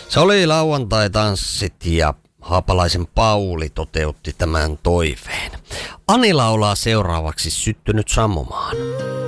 Se oli lauantai-tanssit ja Haapalaisen Pauli toteutti tämän toiveen. Ani laulaa seuraavaksi Syttynyt sammumaan.